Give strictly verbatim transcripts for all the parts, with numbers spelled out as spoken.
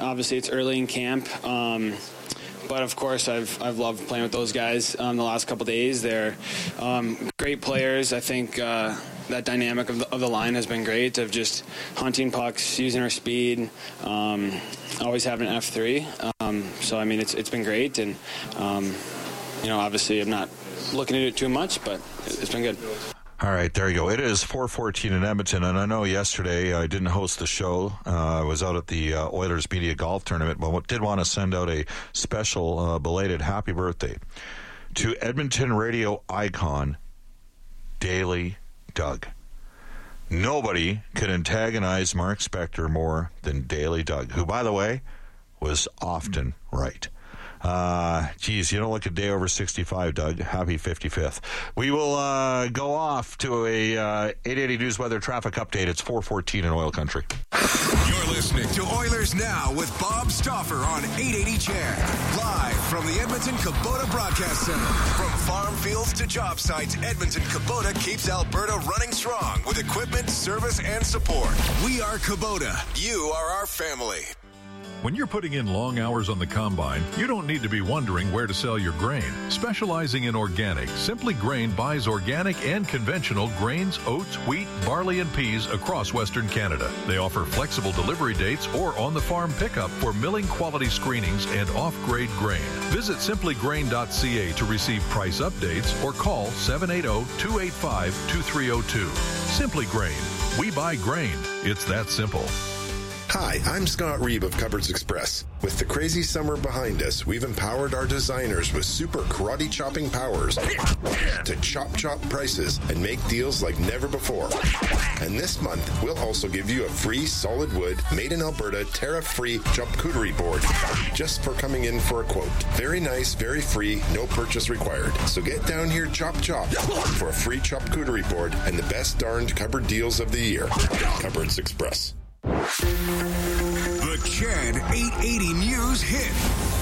Obviously, it's early in camp. Um, But, of course, I've I've loved playing with those guys um, the last couple days. They're um, great players. I think uh, that dynamic of the, of the line has been great, of just hunting pucks, using our speed, um, always having an F three. Um, so, I mean, it's it's been great. And, um, you know, obviously I'm not looking at it too much, but it's been good. All right, there you go. It is four fourteen in Edmonton, and I know yesterday I didn't host the show. Uh, I was out at the uh, Oilers Media Golf Tournament, but did want to send out a special uh, belated happy birthday to Edmonton radio icon Daily Doug. Nobody could antagonize Mark Spector more than Daily Doug, who, by the way, was often right. Uh, geez, you don't look a day over sixty-five, Doug. Happy fifty-fifth. We will uh, go off to a uh, eight eighty News Weather Traffic Update. It's four fourteen in Oil Country. You're listening to Oilers Now with Bob Stauffer on eight eighty C H E D. Live from the Edmonton Kubota Broadcast Center. From farm fields to job sites, Edmonton Kubota keeps Alberta running strong with equipment, service, and support. We are Kubota. You are our family. When you're putting in long hours on the combine, you don't need to be wondering where to sell your grain. Specializing in organic, Simply Grain buys organic and conventional grains, oats, wheat, barley, and peas across Western Canada. They offer flexible delivery dates or on-the-farm pickup for milling quality screenings and off-grade grain. Visit simply grain dot c a to receive price updates or call seven eight zero, two eight five, two three zero two. Simply Grain. We buy grain. It's that simple. Hi, I'm Scott Reeb of Cupboards Express. With the crazy summer behind us, we've empowered our designers with super karate chopping powers to chop chop prices and make deals like never before. And this month, we'll also give you a free solid wood, made in Alberta, tariff-free charcuterie board just for coming in for a quote. Very nice, very free, no purchase required. So get down here, chop chop, for a free charcuterie board and the best darned cupboard deals of the year. Cupboards Express. The C H E D eight eighty News Hit.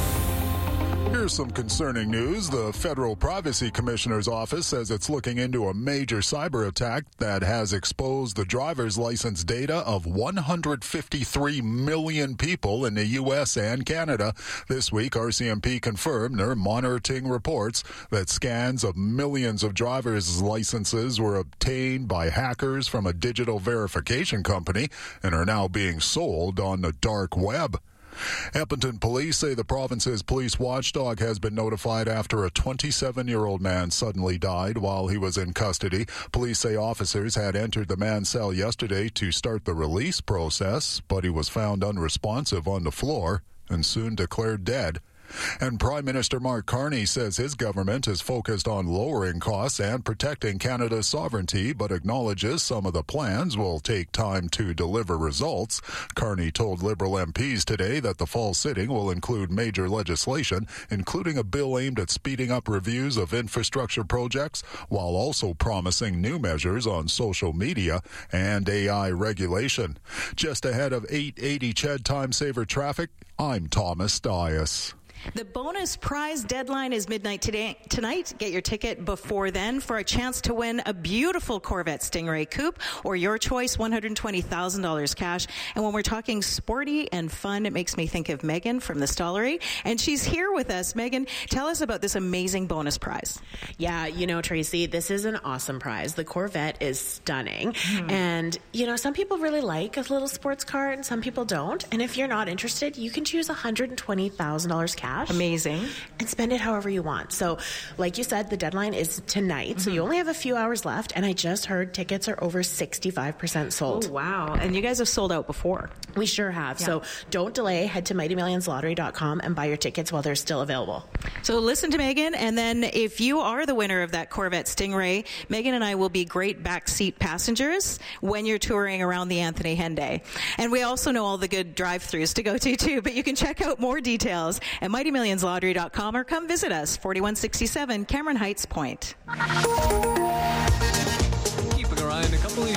Here's some concerning news. The Federal Privacy Commissioner's Office says it's looking into a major cyber attack that has exposed the driver's license data of one hundred fifty-three million people in the U S and Canada. This week, R C M P confirmed they're monitoring reports that scans of millions of driver's licenses were obtained by hackers from a digital verification company and are now being sold on the dark web. Edmonton police say the province's police watchdog has been notified after a twenty-seven-year-old man suddenly died while he was in custody. Police say officers had entered the man's cell yesterday to start the release process, but he was found unresponsive on the floor and soon declared dead. And Prime Minister Mark Carney says his government is focused on lowering costs and protecting Canada's sovereignty, but acknowledges some of the plans will take time to deliver results. Carney told Liberal M Ps today that the fall sitting will include major legislation, including a bill aimed at speeding up reviews of infrastructure projects, while also promising new measures on social media and A I regulation. Just ahead of eight eighty C H E D Time Saver Traffic, I'm Thomas Dias. The bonus prize deadline is midnight today, tonight. Get your ticket before then for a chance to win a beautiful Corvette Stingray Coupe or your choice, one hundred twenty thousand dollars cash. And when we're talking sporty and fun, it makes me think of Megan from the Stollery. And she's here with us. Megan, tell us about this amazing bonus prize. Yeah, you know, Tracy, this is an awesome prize. The Corvette is stunning. Mm. And, you know, some people really like a little sports car and some people don't. And if you're not interested, you can choose one hundred twenty thousand dollars cash. Amazing. And spend it however you want. So, like you said, the deadline is tonight. Mm-hmm. So you only have a few hours left. And I just heard tickets are over sixty-five percent sold. Oh, wow. And you guys have sold out before. We sure have. Yeah. So don't delay. Head to mighty millions lottery dot com and buy your tickets while they're still available. So listen to Megan. And then if you are the winner of that Corvette Stingray, Megan and I will be great backseat passengers when you're touring around the Anthony Henday. And we also know all the good drive-thrus to go to, too. But you can check out more details at mighty millions lottery dot com or come visit us, forty-one sixty-seven Cameron Heights Point. Keeping our eye on a couple of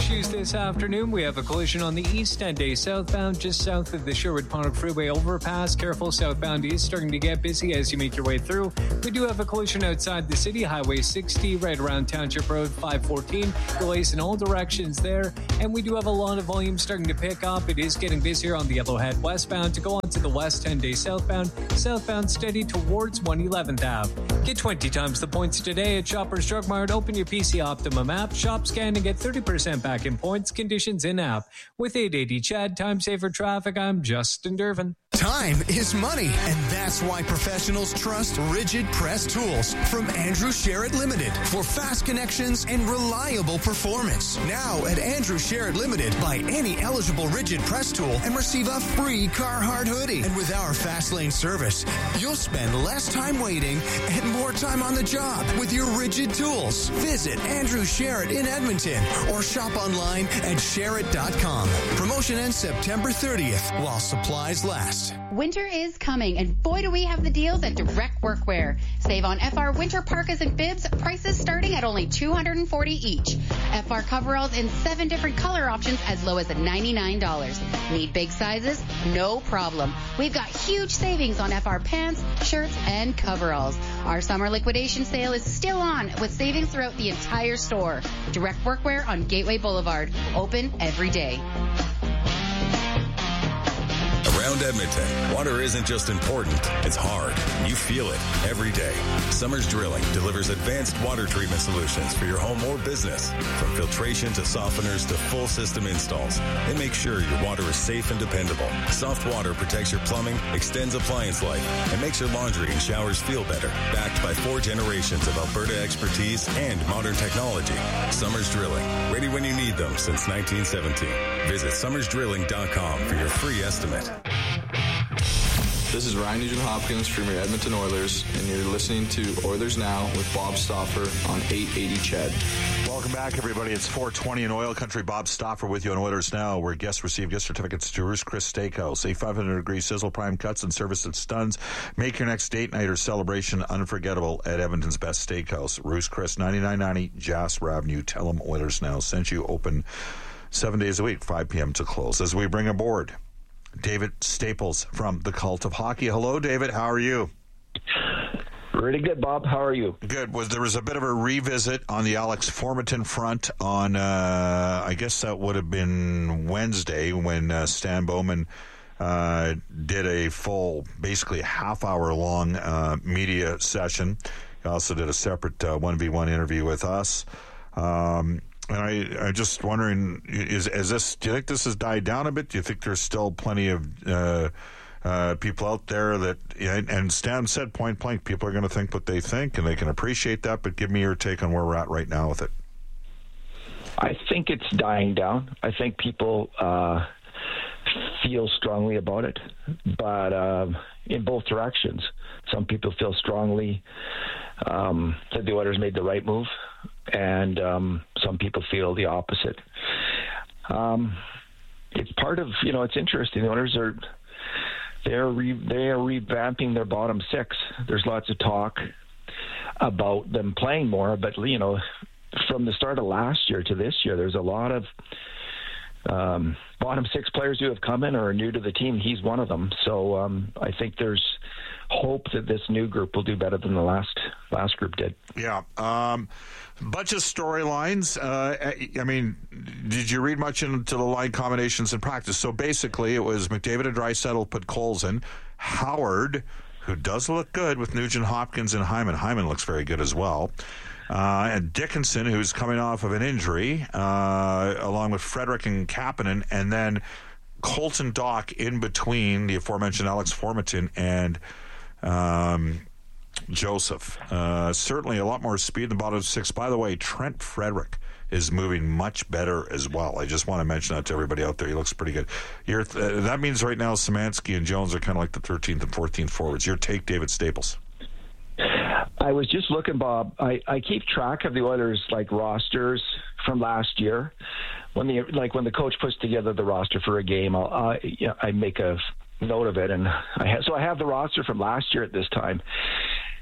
issues this afternoon. We have a collision on the East ten A southbound just south of the Sherwood-Pontoc Freeway overpass. Careful, southbound is starting to get busy as you make your way through. We do have a collision outside the city, Highway sixty, right around Township Road five fourteen. Delays in all directions there. And we do have a lot of volume starting to pick up. It is getting busier on the Yellowhead westbound. To go on to the West ten A southbound, southbound steady towards one eleventh Avenue. Get twenty times the points today at Shoppers Drug Mart. Open your P C Optimum app, shop, scan, and get thirty percent back in points. Conditions in app. With eight eighty Chad, time saver traffic, I'm Justin Dervin. Time is money, and that's why professionals trust Rigid Press Tools from Andrew Sherritt Limited for fast connections and reliable performance. Now at Andrew Sherritt Limited, buy any eligible Rigid Press tool and receive a free Carhartt hoodie. And with our fast lane service, you'll spend less time waiting and more time on the job with your Rigid tools. Visit Andrew Sherritt in Edmonton or shop online at sherritt dot com. Promotion ends September thirtieth while supplies last. Winter is coming, and boy do we have the deals at Direct Workwear. Save on F R winter parkas and bibs, prices starting at only two hundred forty dollars each. F R coveralls in seven different color options as low as ninety-nine dollars. Need big sizes? No problem. We've got huge savings on F R pants, shirts, and coveralls. Our summer liquidation sale is still on with savings throughout the entire store. Direct Workwear on Gateway Boulevard. Open every day. Around Edmonton, water isn't just important, it's hard. You feel it every day. Summers Drilling delivers advanced water treatment solutions for your home or business. From filtration to softeners to full system installs, they make sure your water is safe and dependable. Soft water protects your plumbing, extends appliance life, and makes your laundry and showers feel better. Backed by four generations of Alberta expertise and modern technology. Summers Drilling, ready when you need them since nineteen seventeen. Visit summers drilling dot com for your free estimate. This is Ryan Nugent-Hopkins from your Edmonton Oilers, and you're listening to Oilers Now with Bob Stauffer on eight eighty C H E D. Welcome back, everybody. It's four twenty in Oil Country. Bob Stauffer with you on Oilers Now, where guests receive gift certificates to Ruth's Chris Steakhouse. A five hundred degree sizzle prime cuts and service that stuns. Make your next date night or celebration unforgettable at Edmonton's best steakhouse. Ruth's Chris, ninety-nine ninety Jasper Avenue. Tell them Oilers Now sent you. Open seven days a week, five p.m. to close. As we bring aboard David Staples from the Cult of Hockey. Hello, David. How are you? Pretty good, Bob. How are you? Good. Was there was a bit of a revisit on the Alex Formenton front on, uh, I guess that would have been Wednesday when uh, Stan Bowman uh, did a full, basically half-hour-long uh, media session. He also did a separate uh, one v one interview with us. Um And I, I'm just wondering, is, is this? Do you think this has died down a bit? Do you think there's still plenty of uh, uh, people out there that, and, and Stan said point blank, people are going to think what they think, and they can appreciate that, but give me your take on where we're at right now with it. I think it's dying down. I think people uh, feel strongly about it, but um, in both directions. Some people feel strongly um, that the Oilers made the right move, and um, some people feel the opposite. Um, it's part of, you know, it's interesting. The Oilers are they're re, they are revamping their bottom six. There's lots of talk about them playing more, but you know, from the start of last year to this year, there's a lot of um, bottom six players who have come in or are new to the team. He's one of them. So um, I think there's hope that this new group will do better than the last last group did. Yeah. Um, bunch of storylines. Uh, I mean, did you read much into the line combinations in practice? So basically, it was McDavid and Draisaitl put Coles in. Howard, who does look good with Nugent Hopkins and Hyman. Hyman looks very good as well. Uh, and Dickinson, who's coming off of an injury, uh, along with Frederick and Kapanen, and then Colton Dach in between the aforementioned Alex Formenton and um, Joseph. Uh, certainly a lot more speed in the bottom six. By the way, Trent Frederick is moving much better as well. I just want to mention that to everybody out there. He looks pretty good. You're, uh, that means right now Szymanski and Jones are kind of like the thirteenth and fourteenth forwards. Your take, David Staples. I was just looking, Bob. I, I keep track of the Oilers like rosters from last year. When the like when the coach puts together the roster for a game, I'll, I you know, I make a note of it, and I have, so I have the roster from last year at this time.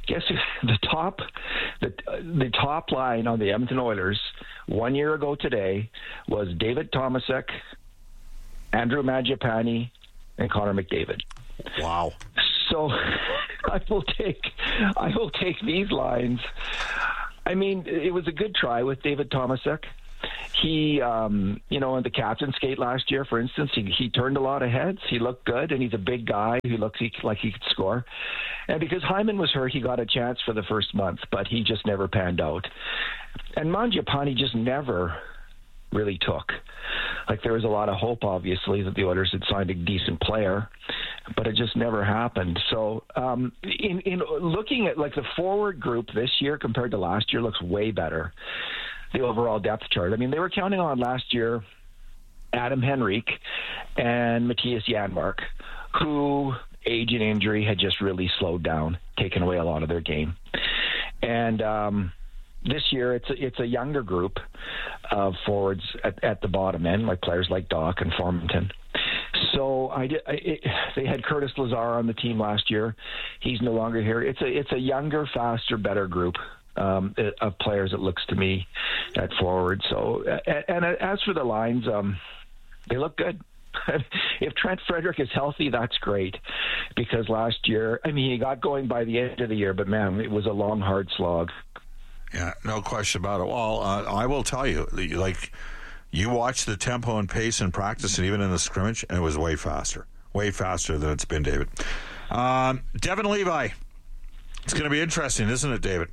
guess who, the top the the top line on the Edmonton Oilers one year ago today was David Tomasek, Andrew Mangiapane, and Connor McDavid. Wow. So I will take I will take these lines. I mean, it was a good try with David Tomasek. He, um, you know, in the captain skate last year, for instance, he, he turned a lot of heads. He looked good, and he's a big guy who looks like he could score. And because Hyman was hurt, he got a chance for the first month, but he just never panned out. And Mangiapane just never really took. Like, there was a lot of hope, obviously, that the Oilers had signed a decent player, but it just never happened. So um, in, in looking at, like, the forward group this year compared to last year looks way better. The overall depth chart. I mean, they were counting on last year Adam Henrique and Matthias Janmark, who age and injury had just really slowed down, taken away a lot of their game. And um, this year, it's a, it's a younger group of forwards at, at the bottom end, like players like Doc and Formanton. So I, I it, they had Curtis Lazar on the team last year. He's no longer here. It's a it's a younger, faster, better group Um, of players, it looks to me, at forward. So, and, and as for the lines, um, they look good. If Trent Frederick is healthy, that's great, because last year, I mean, he got going by the end of the year, but man, it was a long, hard slog. Yeah, no question about it. Well, uh, I will tell you, like, you watch the tempo and pace in practice and even in the scrimmage, and it was way faster, way faster than it's been, David. Um, Devin Levi, it's going to be interesting, isn't it, David?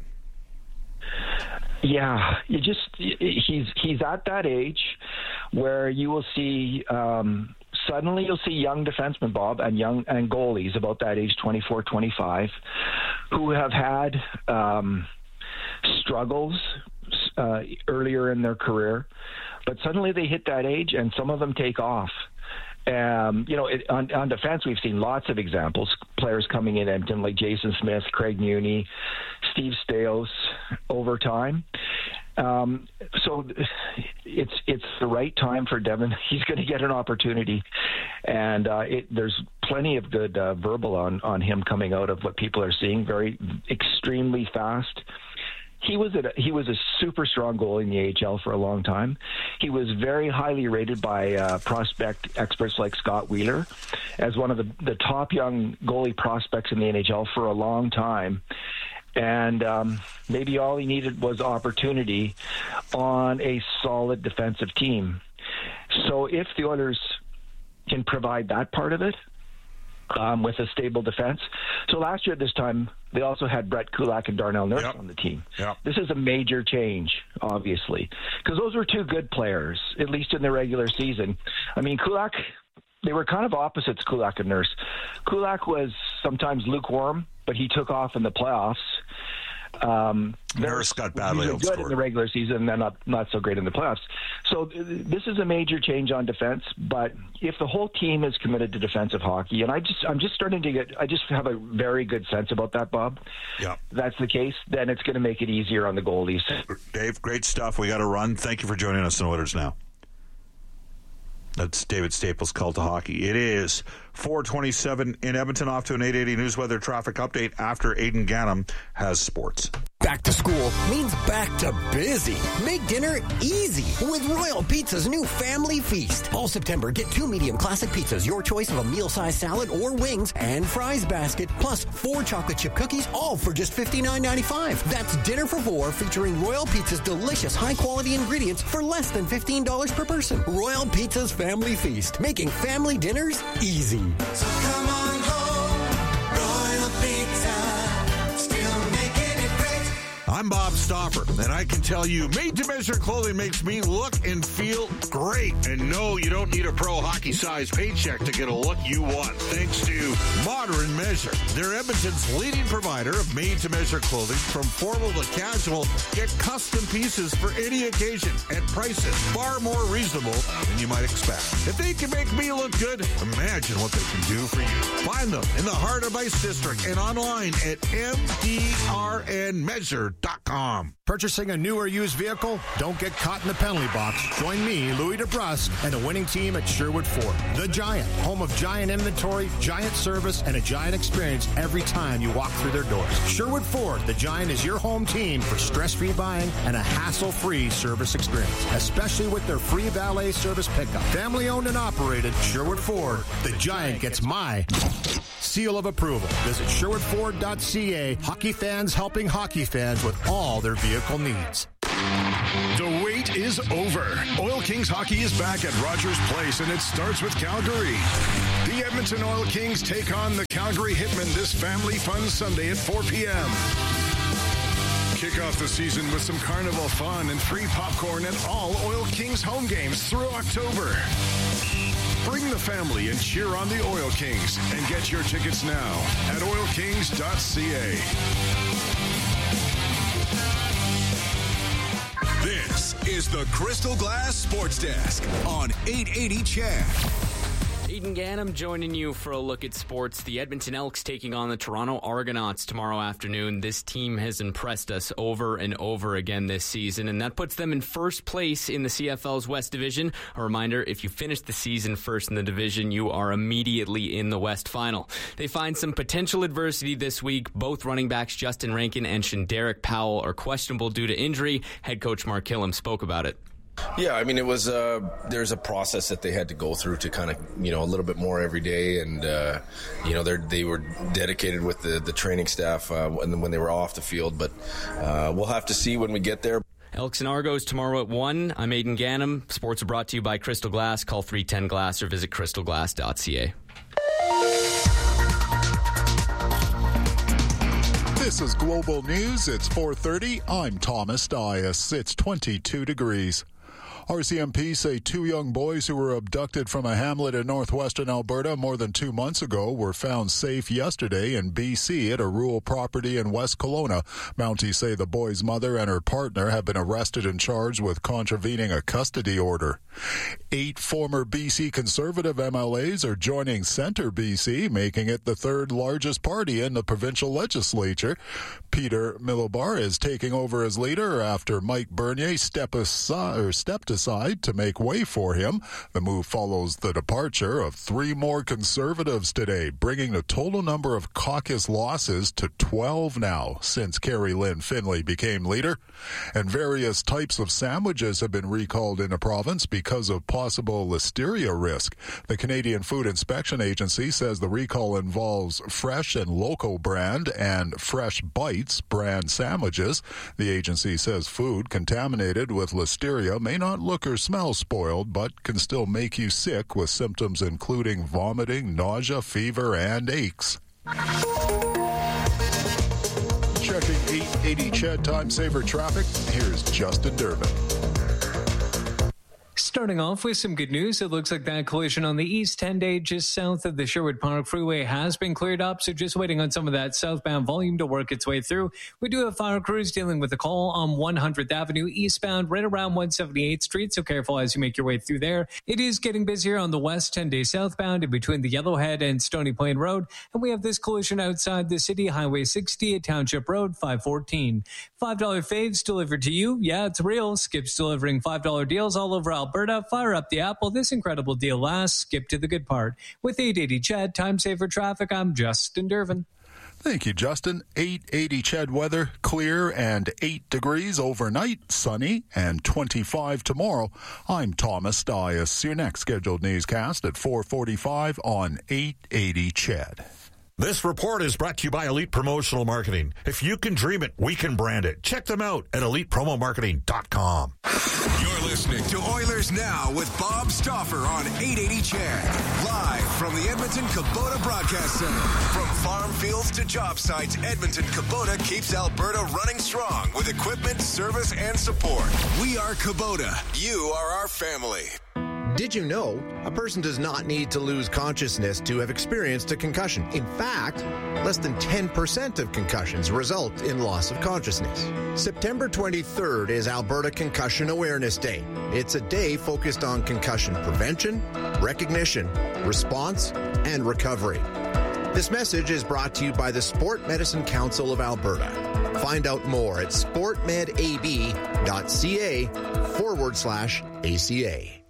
Yeah, you just he's he's at that age where you will see um, suddenly you'll see young defensemen, Bob, and young and goalies about that age, twenty-four, twenty-five, who have had um, struggles uh, earlier in their career, but suddenly they hit that age and some of them take off. Um, you know, it, on, on defense, we've seen lots of examples. Players coming in Edmonton like Jason Smith, Craig Muni, Steve Staios over time. Um, so it's it's the right time for Devin. He's going to get an opportunity, and uh, it, there's plenty of good uh, verbal on, on him coming out of what people are seeing. Very extremely fast. He was a he was a super strong goalie in the A H L for a long time. He was very highly rated by uh, prospect experts like Scott Wheeler as one of the, the top young goalie prospects in the N H L for a long time. And um, maybe all he needed was opportunity on a solid defensive team. So if the Oilers can provide that part of it, Um, with a stable defense. So last year at this time, they also had Brett Kulak and Darnell Nurse yep. on the team. Yep. This is a major change, obviously, because those were two good players, at least in the regular season. I mean, Kulak, they were kind of opposites, Kulak and Nurse. Kulak was sometimes lukewarm, but he took off in the playoffs. Um, Nurse got badly outscored. Good in the regular season, and then not not so great in the playoffs. So th- this is a major change on defense. But if the whole team is committed to defensive hockey, and I just I'm just starting to get, I just have a very good sense about that, Bob. Yeah, that's the case. Then it's going to make it easier on the goalies. Dave, great stuff. We got to run. Thank you for joining us on Oilers Now. That's David Staples' Call to Hockey. It is four twenty-seven in Edmonton, off to an eight eighty news weather traffic update after Aidan Gannam has sports. Back to school means back to busy. Make dinner easy with Royal Pizza's new Family Feast. All September, get two medium classic pizzas, your choice of a meal-sized salad or wings, and fries basket, plus four chocolate chip cookies, all for just fifty-nine ninety-five. That's dinner for four, featuring Royal Pizza's delicious high-quality ingredients for less than fifteen dollars per person. Royal Pizza's Family Feast, making family dinners easy. So come on home, Royal Pizza, still making it great. I'm Bob Stauffer, and I can tell you, made-to-measure clothing makes me look and feel great. And no, you don't need a pro hockey-sized paycheck to get a look you want, thanks to Modern Measure. They're Edmonton's leading provider of made-to-measure clothing. From formal to casual, get custom pieces for any occasion at prices far more reasonable than you might expect. If they can make me look good, imagine what they can do for you. Find them in the Heart of Ice District and online at m d r n measure dot com. Purchasing a new or used vehicle? Don't get caught in the penalty box. Join me, Louis DeBrusk, and a winning team at Sherwood Ford. The Giant, home of Giant inventory, Giant service, and a Giant experience every time you walk through their doors. Sherwood Ford, the Giant, is your home team for stress-free buying and a hassle-free service experience, especially with their free valet service pickup. Family-owned and operated, Sherwood Ford, the Giant gets my seal of approval. Visit sherwood ford dot c a. Hockey fans helping hockey fans with all their vehicle needs. The wait is over. Oil Kings hockey is back at Rogers Place, and it starts with Calgary. The Edmonton Oil Kings take on the Calgary Hitmen this family fun Sunday at four p.m. Kick off the season with some carnival fun and free popcorn at all Oil Kings home games through October. Bring the family and cheer on the Oil Kings, and get your tickets now at oil kings dot c a. This is the Crystal Glass Sports Desk on eight eighty C H E D. Aidan Gannam joining you for a look at sports. The Edmonton Elks taking on the Toronto Argonauts tomorrow afternoon. This team has impressed us over and over again this season, and that puts them in first place in the C F L's West Division. A reminder, if you finish the season first in the division, you are immediately in the West Final. They find some potential adversity this week. Both running backs Justin Rankin and Shanderick Powell are questionable due to injury. Head coach Mark Killam spoke about it. Yeah, I mean, it was uh, there's a process that they had to go through to kind of, you know, a little bit more every day, and uh, you know, they they were dedicated with the the training staff uh, when when they were off the field. But uh, we'll have to see when we get there. Elks and Argos tomorrow at one. I'm Aidan Gannam. Sports are brought to you by Crystal Glass. Call three ten glass or visit crystal glass dot c a. This is Global News. It's four thirty. I'm Thomas Dias. It's twenty-two degrees. R C M P say two young boys who were abducted from a hamlet in northwestern Alberta more than two months ago were found safe yesterday in B C at a rural property in West Kelowna. Mounties say the boy's mother and her partner have been arrested and charged with contravening a custody order. Eight former B C Conservative M L As are joining Centre B C, making it the third largest party in the provincial legislature. Peter Milobar is taking over as leader after Mike Bernier step aside, or stepped aside to make way for him. The move follows the departure of three more Conservatives today, bringing the total number of caucus losses to twelve now since Carrie Lynn Finlay became leader. And various types of sandwiches have been recalled in the province because of possible listeria risk. The Canadian Food Inspection Agency says the recall involves Fresh and Loco brand and Fresh Bites brand sandwiches. The agency says food contaminated with listeria may not look or smell spoiled, but can still make you sick with symptoms including vomiting, nausea, fever, and aches. Checking eight eighty C H E D Time Saver traffic, here's Justin Durbin. Starting off with some good news, it looks like that collision on the East ten day just south of the Sherwood Park Freeway has been cleared up, so just waiting on some of that southbound volume to work its way through. We do have fire crews dealing with a call on one hundredth Avenue eastbound right around one seventy-eighth Street, so careful as you make your way through there. It is getting busier on the West ten day southbound in between the Yellowhead and Stony Plain Road, and we have this collision outside the city, Highway sixty at Township Road five fourteen. five dollar faves delivered to you. Yeah, it's real. Skip's delivering five dollar deals all over Alberta. Fire up the app while this incredible deal lasts. Skip to the good part. With eight eighty C H E D Time Saver Traffic, I'm Justin Durbin. Thank you, Justin. eight eighty C H E D weather, clear and eight degrees overnight, sunny and twenty-five tomorrow. I'm Thomas Dias. Your next scheduled newscast at four forty-five on eight eighty C H E D. This report is brought to you by Elite Promotional Marketing. If you can dream it, we can brand it. Check them out at elite promo marketing dot com. You're listening to Oilers Now with Bob Stauffer on eight eighty C H E D. Live from the Edmonton Kubota Broadcast Center. From farm fields to job sites, Edmonton Kubota keeps Alberta running strong with equipment, service, and support. We are Kubota. You are our family. Did you know a person does not need to lose consciousness to have experienced a concussion? In fact, less than ten percent of concussions result in loss of consciousness. September twenty-third is Alberta Concussion Awareness Day. It's a day focused on concussion prevention, recognition, response, and recovery. This message is brought to you by the Sport Medicine Council of Alberta. Find out more at sportmedab.ca forward slash ACA.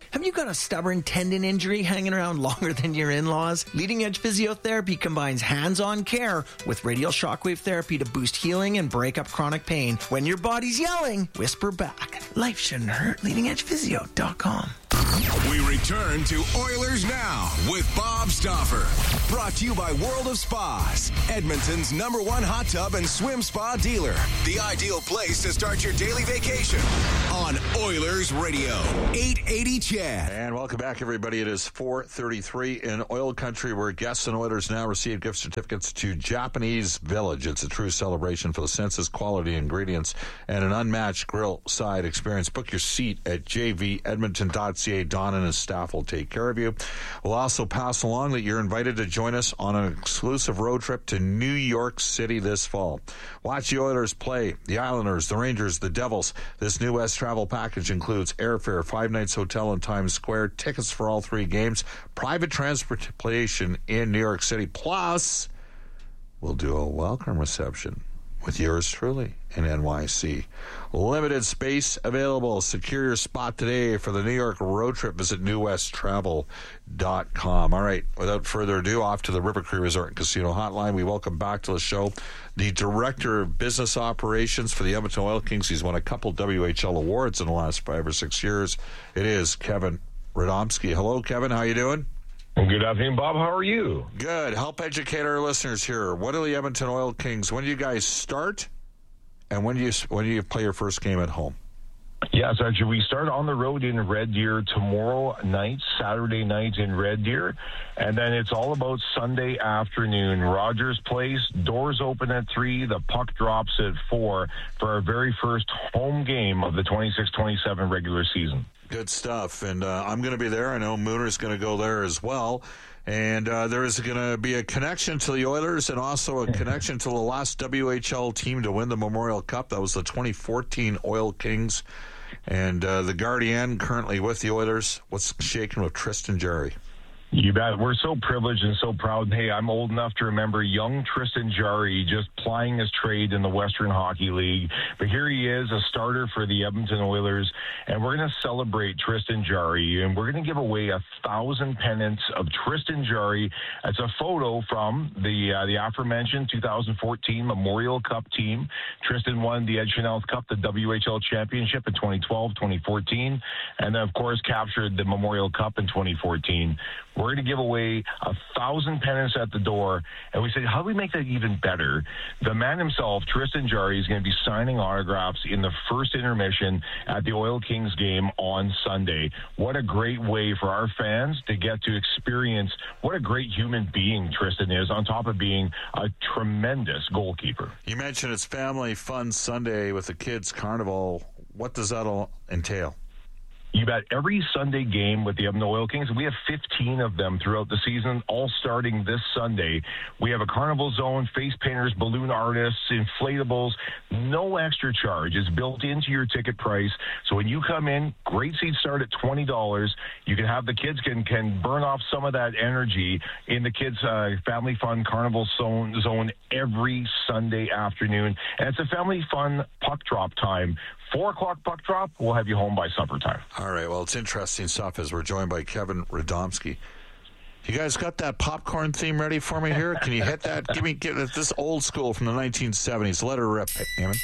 Have you got a stubborn tendon injury hanging around longer than your in-laws? Leading Edge Physiotherapy combines hands-on care with radial shockwave therapy to boost healing and break up chronic pain. When your body's yelling, whisper back. Life shouldn't hurt. leading edge physio dot com. We return to Oilers Now with Bob Stauffer. Brought to you by World of Spas, Edmonton's number one hot tub and swim spa dealer. The ideal place to start your daily vacation on Oilers Radio, eight eighty C H E D. And welcome back, everybody. It is four thirty-three in Oil Country, where guests and Oilers Now receive gift certificates to Japanese Village. It's a true celebration for the senses, quality ingredients, and an unmatched grill side experience. Book your seat at j v edmonton dot c a. Don and his staff will take care of you. We'll also pass along that you're invited to join us on an exclusive road trip to New York City this fall. Watch the Oilers play the Islanders, the Rangers, the Devils. This New West travel package includes airfare, five nights hotel in Times Square, tickets for all three games, private transportation in New York City. Plus, we'll do a welcome reception with yours truly in N Y C. Limited space available. Secure your spot today for the New York road trip. Visit new west travel dot com. All right, without further ado, off to the River Cree Resort and Casino Hotline. We welcome back to the show the Director of Business Operations for the Edmonton Oil Kings. He's won a couple W H L awards in the last five or six years. It is Kevin Radomski. Hello, Kevin. How you doing? Good afternoon, Bob. How are you? Good. Help educate our listeners here. What are the Edmonton Oil Kings? When do you guys start? And when do you when do you play your first game at home? Yes, actually, we start on the road in Red Deer tomorrow night, Saturday night in Red Deer, and then it's all about Sunday afternoon. Rogers Place, doors open at three, the puck drops at four for our very first home game of the twenty-six twenty-seven regular season. Good stuff, and uh, I'm going to be there. I know Mooner's going to go there as well. And uh, there is going to be a connection to the Oilers and also a connection to the last W H L team to win the Memorial Cup. That was the twenty fourteen Oil Kings. And uh, the Guardian currently with the Oilers. What's shaking with Tristan Jarry? You bet. We're so privileged and so proud. Hey, I'm old enough to remember young Tristan Jarry just plying his trade in the Western Hockey League. But here he is, a starter for the Edmonton Oilers, and we're going to celebrate Tristan Jarry, and we're going to give away a thousand pennants of Tristan Jarry. It's a photo from the uh, the aforementioned two thousand fourteen Memorial Cup team. Tristan won the Ed Chanel Cup, the W H L Championship in twenty twelve, twenty fourteen, and then, of course, captured the Memorial Cup in twenty fourteen. We're going to give away a thousand pennants at the door. And we said, how do we make that even better? The man himself, Tristan Jarry, is going to be signing autographs in the first intermission at the Oil Kings game on Sunday. What a great way for our fans to get to experience what a great human being Tristan is, on top of being a tremendous goalkeeper. You mentioned it's Family Fun Sunday with the kids' carnival. What does that all entail? You bet. Every Sunday game with the Edmonton Oil Kings, we have fifteen of them throughout the season, all starting this Sunday. We have a carnival zone, face painters, balloon artists, inflatables, no extra charge. It's built into your ticket price. So when you come in, great seats start at twenty dollars. You can have the kids can, can burn off some of that energy in the kids' uh, Family Fun Carnival zone, zone every Sunday afternoon. And it's a family fun puck drop time. Four o'clock puck drop, we'll have you home by supper time. All right, well, it's interesting stuff as we're joined by Kevin Radomski. You guys got that popcorn theme ready for me here? Can you hit that? Give me give this old school from the nineteen seventies. Let her rip, Eamon.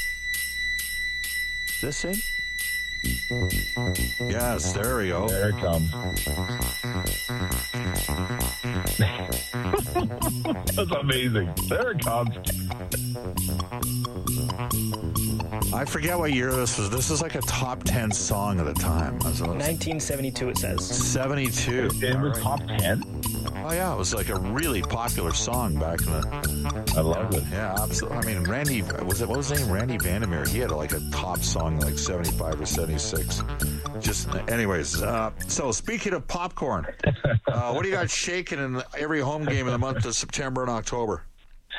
Is this it? Yes, there we go. There it comes. That's amazing. There it comes. I forget what year this was. This is like a top ten song at the time. nineteen seventy-two, it says. seventy-two. It was top ten? Oh, yeah. It was like a really popular song back in the... I love it. Yeah, absolutely. I mean, Randy... was it? What was his name? Randy Vandermeer. He had like a top song like seventy-five or seventy-six. Just... Anyways, uh, so speaking of popcorn, uh, what do you got shaking in every home game in the month of September and October?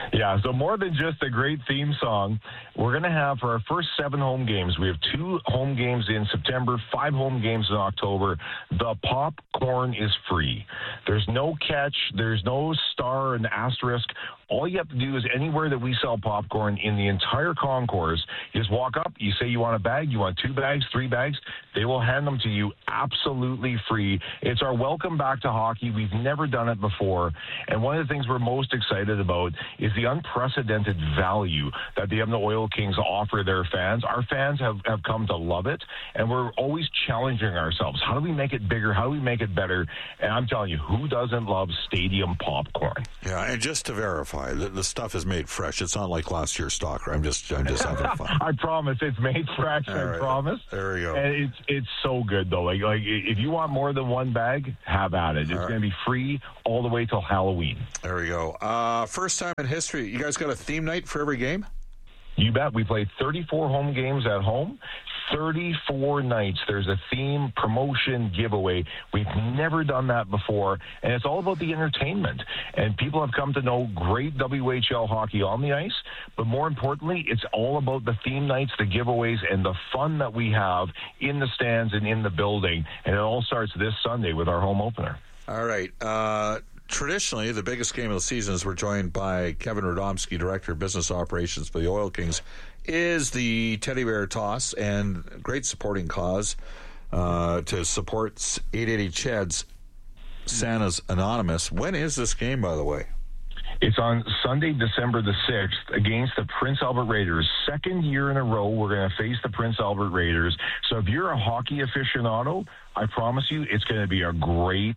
Yeah, so more than just a great theme song, we're going to have for our first seven home games, we have two home games in September, five home games in October. The popcorn is free. There's no catch. There's no star and asterisk. All you have to do is anywhere that we sell popcorn in the entire concourse, you just walk up, you say you want a bag, you want two bags, three bags, they will hand them to you absolutely free. It's our welcome back to hockey. We've never done it before. And one of the things we're most excited about is the unprecedented value that the Edmonton Oil Kings offer their fans. Our fans have, have come to love it, and we're always challenging ourselves. How do we make it bigger? How do we make it better? And I'm telling you, who doesn't love stadium popcorn? Yeah, and just to verify, the, the stuff is made fresh. It's not like last year's stock. I'm just, I'm just having fun. I promise, it's made fresh. All I right. promise. There we go. And it's it's so good though. Like like if you want more than one bag, have at it. It's right. going to be free all the way till Halloween. There we go. Uh, first time in history, you guys got a theme night for every game? You bet. We played thirty-four home games at home. thirty-four nights. There's a theme, promotion, giveaway. We've never done that before, and it's all about the entertainment. And people have come to know great W H L hockey on the ice, but more importantly, it's all about the theme nights, the giveaways, and the fun that we have in the stands and in the building. And it all starts this Sunday with our home opener. All right. Uh, traditionally, the biggest game of the season, as we're joined by Kevin Radomski, Director of Business Operations for the Oil Kings, is the Teddy Bear Toss, and great supporting cause uh, to support eight eighty C H E D's Santa's Anonymous. When is this game, by the way? It's on Sunday, December the sixth, against the Prince Albert Raiders. Second year in a row, we're going to face the Prince Albert Raiders. So if you're a hockey aficionado, I promise you it's going to be a great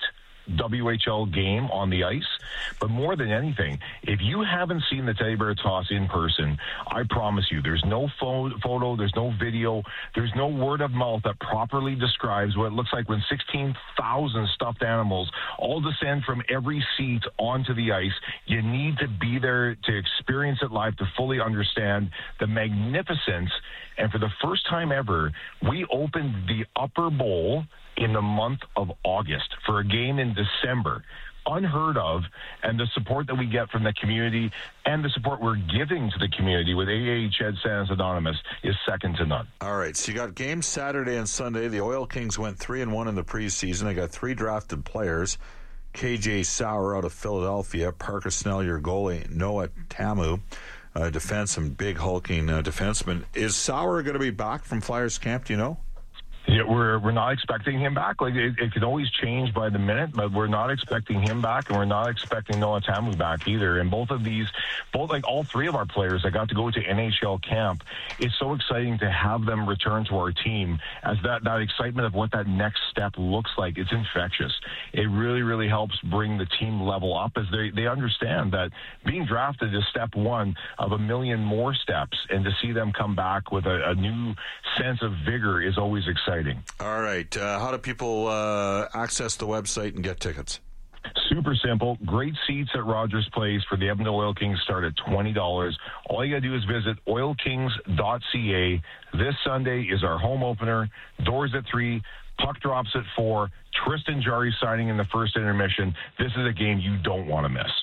W H L game on the ice. But more than anything, if you haven't seen the Teddy Bear Toss in person, I promise you there's no pho- photo, there's no video, there's no word of mouth that properly describes what it looks like when sixteen thousand stuffed animals all descend from every seat onto the ice. You need to be there to experience it live, to fully understand the magnificence. And for the first time ever, we opened the Upper Bowl in the month of August for a game in December. Unheard of, and the support that we get from the community and the support we're giving to the community with eight eighty C H E D Santa's Anonymous is second to none. All right, so you got games Saturday and Sunday. The Oil Kings went three and one in the preseason. They got three drafted players: K J Sauer out of Philadelphia, Parker Snell, your goalie, Noah Tamu, uh, defense, and big hulking uh, defenseman. Is Sauer going to be back from Flyers camp? Do you know? Yeah, we're we're not expecting him back. Like it, it can always change by the minute, but we're not expecting him back, and we're not expecting Noah Tamu back either. And both of these, both like all three of our players that got to go to N H L camp, it's so exciting to have them return to our team. As that that excitement of what that next step looks like, it's infectious. It really really helps bring the team level up as they they understand that being drafted is step one of a million more steps, and to see them come back with a, a new sense of vigor is always exciting. All right. Uh, how do people uh, access the website and get tickets? Super simple. Great seats at Rogers Place for the Edmonton Oil Kings start at twenty dollars. All you got to do is visit oil kings dot c a. This Sunday is our home opener. Doors at three. Puck drops at four. Tristan Jarry signing in the first intermission. This is a game you don't want to miss.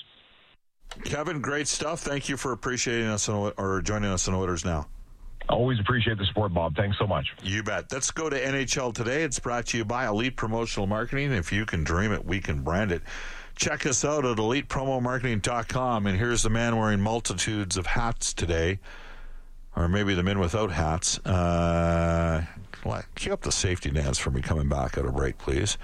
Kevin, great stuff. Thank you for appreciating us on, or joining us on Oilers Now. Always appreciate the support, Bob. Thanks so much. You bet. Let's go to N H L Today. It's brought to you by Elite Promotional Marketing. If you can dream it, we can brand it. Check us out at elite promo marketing dot com. And here's the man wearing multitudes of hats today, or maybe the men without hats. Uh, cue up the safety dance for me coming back out of break, please.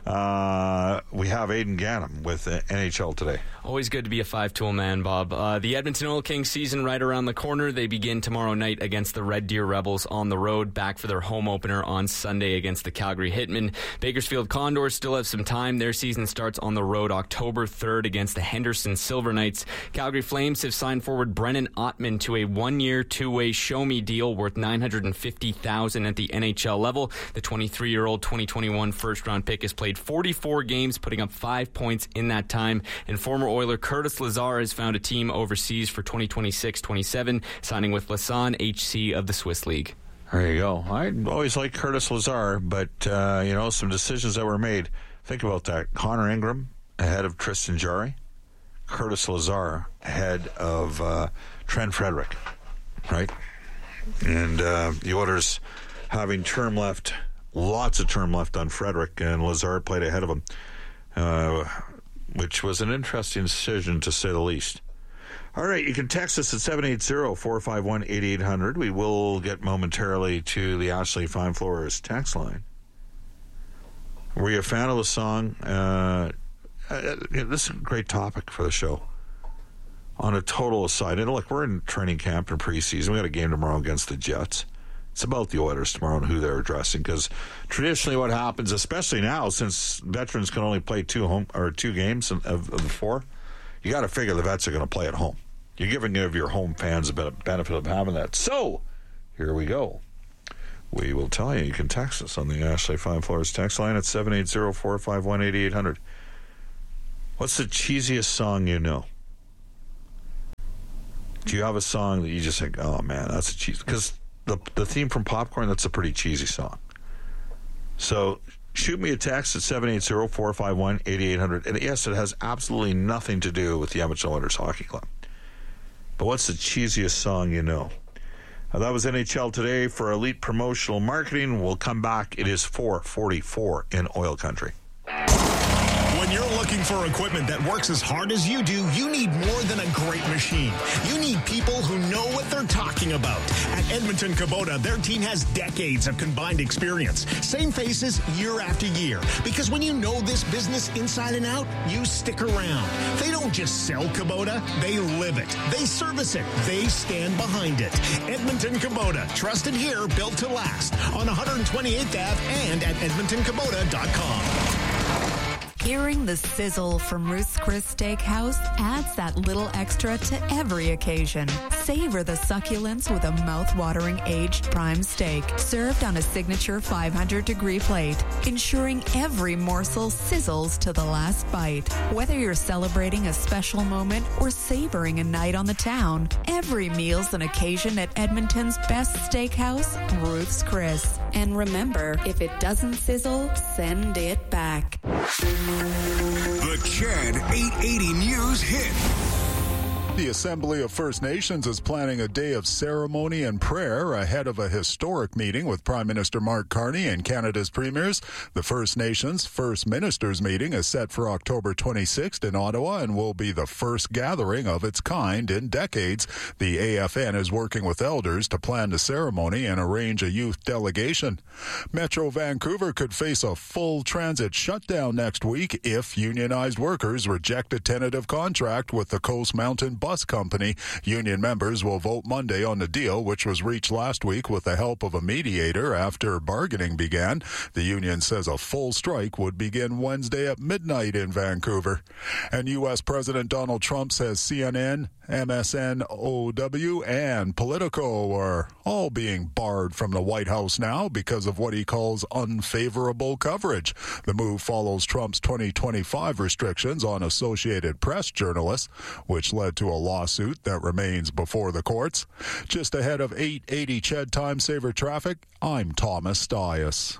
Uh, we have Aidan Gannam with N H L Today. Always good to be a five-tool man, Bob. Uh, the Edmonton Oil Kings season right around the corner. They begin tomorrow night against the Red Deer Rebels on the road, back for their home opener on Sunday against the Calgary Hitmen. Bakersfield Condors still have some time. Their season starts on the road October third against the Henderson Silver Knights. Calgary Flames have signed forward Brennan Ottman to a one-year, two-way show-me deal worth nine hundred fifty thousand dollars at the N H L level. The twenty-three-year-old twenty twenty-one first-round pick has played forty-four games, putting up five points in that time. And former Oiler Curtis Lazar has found a team overseas for twenty twenty-six twenty-seven, signing with Lausanne H C of the Swiss League. There you go. I always liked Curtis Lazar, but, uh, you know, some decisions that were made. Think about that. Connor Ingram ahead of Tristan Jarry. Curtis Lazar ahead of uh, Trent Frederick, right? And uh, the Oilers having term left, lots of term left on Frederick, and Lazar played ahead of him, uh, which was an interesting decision to say the least. All right, you can text us at seven eight zero, four five one, eight eight hundred. We will get momentarily to the Ashley Fine Floors text line. Were you a fan of the song? Uh, uh, this is a great topic for the show. On a total aside, and look, we're in training camp and preseason. We got a game tomorrow against the Jets. It's about the Oilers tomorrow and who they're addressing, because traditionally what happens, especially now, since veterans can only play two home or two games of, of the four, you got to figure the vets are going to play at home. You're giving your home fans a bit of benefit of having that. So, here we go. We will tell you. You can text us on the Ashley Fine Floors text line at seven eight zero, four five one, eight eight hundred. What's the cheesiest song you know? Do you have a song that you just think, oh, man, that's a cheesy... Because the, the theme from Popcorn, that's a pretty cheesy song. So, shoot me a text at seven eight zero, four five one, eight eight hundred. And yes, it has absolutely nothing to do with the Edmonton Oilers Hockey Club. But what's the cheesiest song you know? Uh, that was N H L Today for Elite Promotional Marketing. We'll come back. It is four forty-four in Oil Country. When you're looking for equipment that works as hard as you do, you need more than a great machine. You need people who know what they're talking about. At Edmonton Kubota, their team has decades of combined experience. Same faces year after year. Because when you know this business inside and out, you stick around. They don't just sell Kubota, they live it. They service it. They stand behind it. Edmonton Kubota. Trusted here, built to last. On one twenty-eighth Avenue and at edmonton kubota dot com. Hearing the sizzle from Ruth's Chris Steakhouse adds that little extra to every occasion. Savor the succulence with a mouth-watering aged prime steak, served on a signature five hundred degree plate, ensuring every morsel sizzles to the last bite. Whether you're celebrating a special moment or savoring a night on the town, every meal's an occasion at Edmonton's best steakhouse, Ruth's Chris. And remember, if it doesn't sizzle, send it back. The Chad eight eighty News hit. The Assembly of First Nations is planning a day of ceremony and prayer ahead of a historic meeting with Prime Minister Mark Carney and Canada's premiers. The First Nations First Ministers meeting is set for October twenty-sixth in Ottawa and will be the first gathering of its kind in decades. The A F N is working with elders to plan the ceremony and arrange a youth delegation. Metro Vancouver could face a full transit shutdown next week if unionized workers reject a tentative contract with the Coast Mountain Bus Company. Union members will vote Monday on the deal, which was reached last week with the help of a mediator after bargaining began. The union says a full strike would begin Wednesday at midnight in Vancouver. And U S President Donald Trump says C N N, M S N O W, and Politico are all being barred from the White House now because of what he calls unfavorable coverage. The move follows Trump's twenty twenty-five restrictions on Associated Press journalists, which led to a lawsuit that remains before the courts. Just ahead of eight eighty C H E D Time Saver Traffic, I'm Thomas Stias.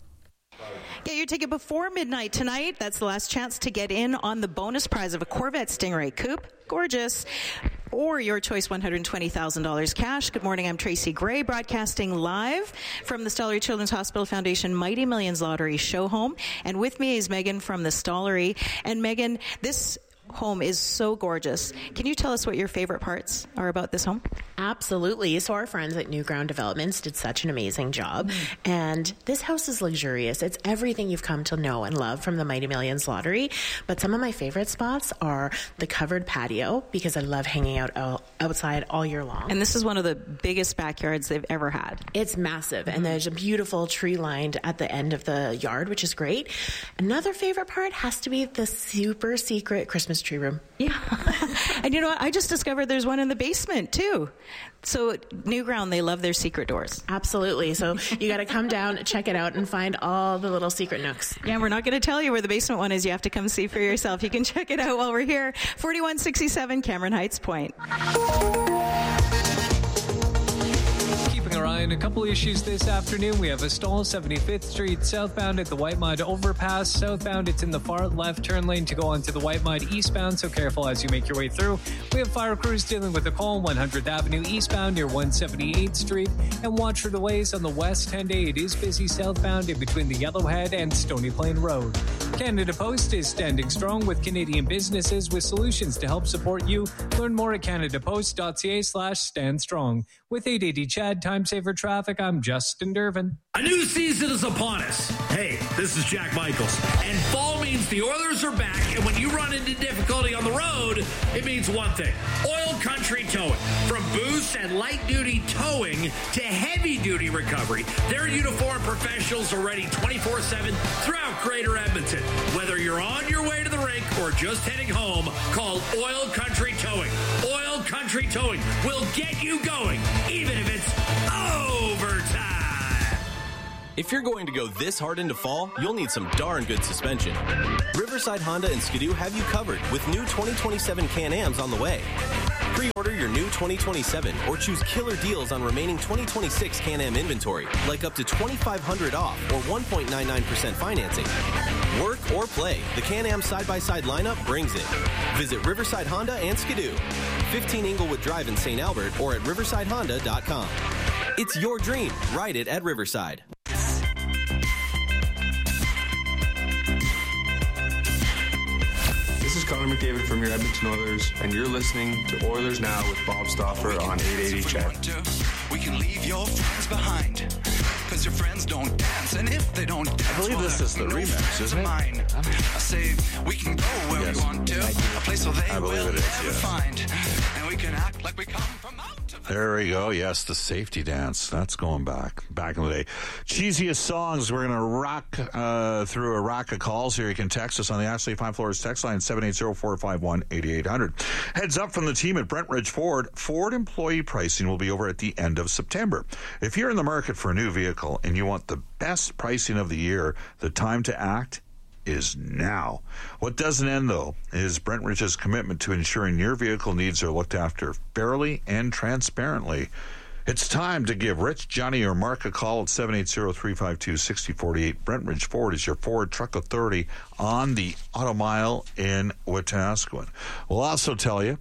Get your ticket before midnight tonight. That's the last chance to get in on the bonus prize of a Corvette Stingray Coupe. Gorgeous. Or your choice, one hundred twenty thousand dollars cash. Good morning, I'm Tracy Gray, broadcasting live from the Stollery Children's Hospital Foundation Mighty Millions Lottery show home. And with me is Megan from the Stollery. And Megan, this home is so gorgeous. Can you tell us what your favorite parts are about this home? Absolutely. So our friends at New Ground Developments did such an amazing job. Mm. And this house is luxurious. It's everything you've come to know and love from the Mighty Millions Lottery. But some of my favorite spots are the covered patio, because I love hanging out outside all year long. And this is one of the biggest backyards they've ever had. It's massive. Mm-hmm. And there's a beautiful tree lined at the end of the yard, which is great. Another favorite part has to be the super secret Christmas tree room. Yeah. And you know what? I just discovered there's one in the basement too. So New Ground, they love their secret doors. Absolutely. So you got to come down, check it out, and find all the little secret nooks. Yeah, we're not going to tell you where the basement one is. You have to come see for yourself. You can check it out while we're here. forty-one sixty-seven Cameron Heights Point. Ryan, a couple issues this afternoon. We have a stall, seventy-fifth Street southbound at the White Mud overpass. Southbound, it's in the far left turn lane to go onto the White Mud eastbound, so careful as you make your way through. We have fire crews dealing with a call, one hundredth Avenue eastbound near one seventy-eighth Street. And watch for delays on the West ten day. It is busy southbound in between the Yellowhead and Stony Plain Road. Canada Post is standing strong with Canadian businesses with solutions to help support you. Learn more at canadapost.ca slash stand strong. With eight eighty Chad, Time Saver Traffic, I'm Justin Dervin. A new season is upon us. Hey, this is Jack Michaels. And fall means the Oilers are back, and when you run into difficulty on the road, it means one thing. Oil Country Towing. From boost and light-duty towing to heavy-duty recovery, their uniformed professionals are ready twenty-four seven throughout Greater Edmonton. Whether you're on your way to the rink or just heading home, call Oil Country Towing. Oil Country Towing will get you going, even if it's overtime. If you're going to go this hard into fall, you'll need some darn good suspension. Riverside Honda and Skidoo have you covered with new twenty twenty-seven Can-Ams on the way. Pre-order your new twenty twenty-seven or choose killer deals on remaining twenty twenty-six Can-Am inventory, like up to twenty-five hundred dollars off or one point nine nine percent financing. Work or play, the Can-Am side-by-side lineup brings it. Visit Riverside Honda and Skidoo, fifteen Inglewood Drive in Saint Albert, or at riverside honda dot com. It's your dream. Ride it at Riverside. This is Connor McDavid from your Edmonton Oilers, and you're listening to Oilers Now with Bob Stauffer on eight eighty Chad. We can leave your friends behind, because your friends don't dance, and if they don't dance, I believe this is the remix, isn't it? I say we can go where Yes. we want to, a place where they I believe will it is, never yes. find, and we can act like we come from out. There we go. Yes, the safety dance. That's going back. Back in the day. Cheesiest songs. We're going to rock uh, through a rack of calls here. You can text us on the Ashley Fine Floors text line, seven eight zero, four five one, eight eight zero zero. Heads up from the team at Brent Ridge Ford. Ford employee pricing will be over at the end of September. If you're in the market for a new vehicle and you want the best pricing of the year, the time to act is now. What doesn't end, though, is Brent Ridge's commitment to ensuring your vehicle needs are looked after fairly and transparently. It's time to give Rich, Johnny, or Mark a call at seven eight zero, three five two, six zero four eight. Brent Ridge Ford is your Ford Truck Authority on the Auto Mile in Wetaskiwin. We'll also tell you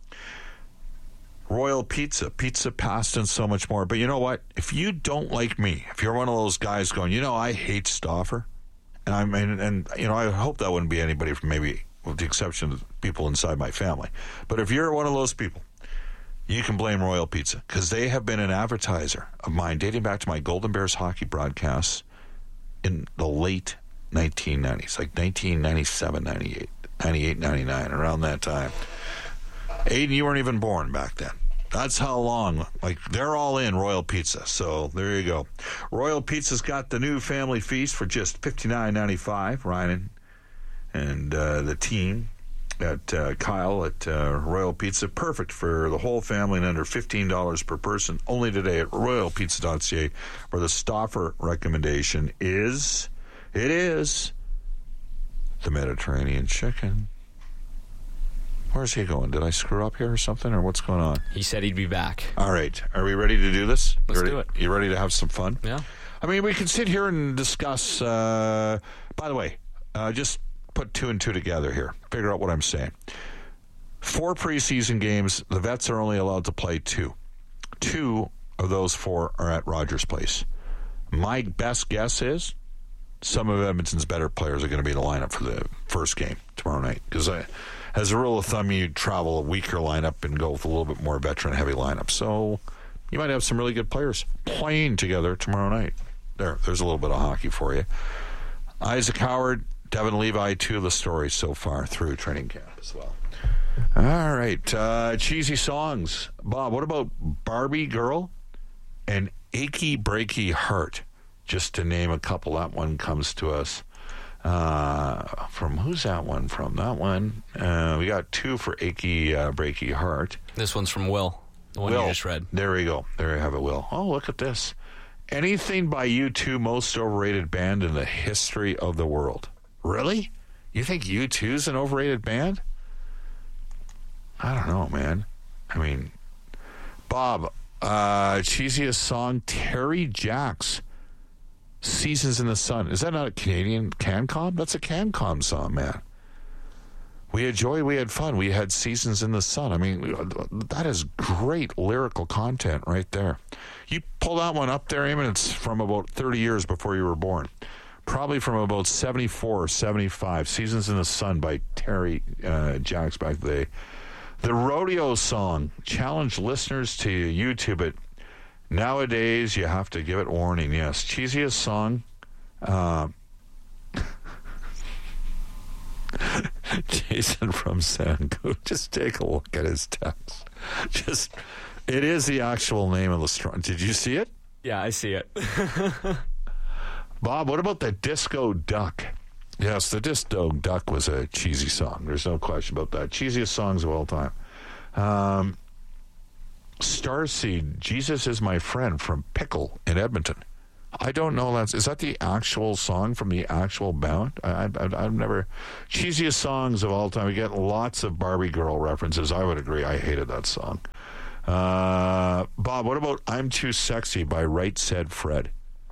Royal Pizza, pizza, pasta, and so much more. But you know what? If you don't like me, if you're one of those guys going, you know, I hate Stauffer, and I mean, and you know, I hope that wouldn't be anybody from maybe, with the exception of people inside my family. But if you're one of those people, you can blame Royal Pizza, because they have been an advertiser of mine dating back to my Golden Bears hockey broadcasts in the late nineteen nineties, like nineteen ninety-seven, ninety-eight, ninety-eight, ninety-nine, around that time. Aiden, you weren't even born back then. That's how long. Like, they're all in Royal Pizza. So there you go. Royal Pizza's got the new family feast for just fifty-nine ninety-five. Ryan and uh, the team at uh, Kyle at uh, Royal Pizza. Perfect for the whole family and under fifteen dollars per person. Only today at royal pizza dot c a, where the Stauffer recommendation is, it is the Mediterranean chicken. Where's he going? Did I screw up here or something, or what's going on? He said he'd be back. All right. Are we ready to do this? Let's you ready, do it. You ready to have some fun? Yeah. I mean, we can sit here and discuss. Uh, by the way, uh, just put two and two together here. Figure out what I'm saying. Four preseason games. The Vets are only allowed to play two. Two of those four are at Rogers Place. My best guess is some of Edmonton's better players are going to be in the lineup for the first game tomorrow night. Because as a rule of thumb, you travel a weaker lineup and go with a little bit more veteran-heavy lineup. So you might have some really good players playing together tomorrow night. There, there's a little bit of hockey for you. Isaac Howard, Devin Levi, two of the stories so far through training camp as well. All right, uh, cheesy songs. Bob, what about Barbie Girl and Achy Breaky Heart? Just to name a couple, that one comes to us. Uh, from who's that one from? That one, uh, we got two for Achy uh, Breaky Heart. This one's from Will, the one Will. you just read. There we go. There you have it, Will. Oh, look at this. Anything by U two, most overrated band in the history of the world. Really? You think U two's an overrated band? I don't know, man. I mean, Bob, Uh, cheesiest song, Terry Jacks, Seasons in the Sun. Is that not a Canadian CanCom? That's a CanCom song, man. We had joy, we had fun, we had Seasons in the Sun. I mean, that is great lyrical content right there. You pull that one up there, Eamon, it's from about thirty years before you were born. Probably from about seventy-four or seventy-five. Seasons in the Sun by Terry uh, Jacks back the day. The Rodeo song, challenge listeners to YouTube it. Nowadays, you have to give it warning, yes. Cheesiest song, uh, Jason from Sanku. Just take a look at his text. Just, it is the actual name of the strong. Did you see it? Yeah, I see it. Bob, what about the Disco Duck? Yes, the Disco Duck was a cheesy song. There's no question about that. Cheesiest songs of all time. Um, Starseed, Jesus is My Friend from Pickle in Edmonton. I don't know. That's is that the actual song from the actual band? I, I, I've never... Cheesiest songs of all time. We get lots of Barbie Girl references. I would agree. I hated that song. Uh, Bob, what about I'm Too Sexy by Right Said Fred?